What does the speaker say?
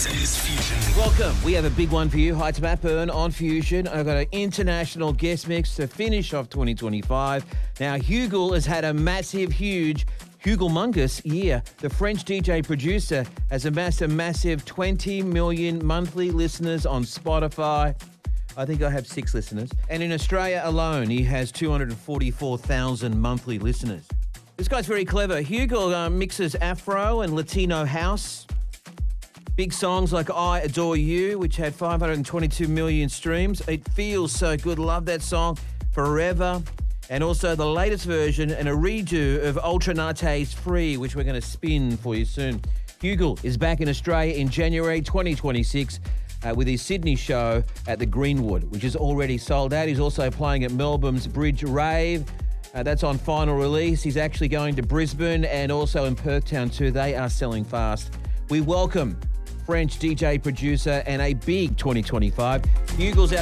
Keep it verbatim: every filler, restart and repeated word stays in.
This is Fusion. Welcome. We have a big one for you. Hi, it's Matt Byrne on Fusion. I've got an international guest mix to finish off twenty twenty-five. Now, Hugill has had a massive, huge Hugill-mongous year. The French D J producer has amassed a massive twenty million monthly listeners on Spotify. I think I have six listeners. And in Australia alone, he has two hundred forty-four thousand monthly listeners. This guy's very clever. Hugill uh, mixes Afro and Latino house. Big songs like I Adore You, which had five hundred twenty-two million streams. It Feels So Good. Love that song. Forever. And also the latest version and a redo of Ultra Nate's Free, which we're going to spin for you soon. Hugill is back in Australia in January twenty twenty-six uh, with his Sydney show at the Greenwood, which is already sold out. He's also playing at Melbourne's Bridge Rave. Uh, that's on final release. He's actually going to Brisbane and also in Perth Town too. They are selling fast. We welcome French D J producer and a big twenty twenty-five. Hugill's our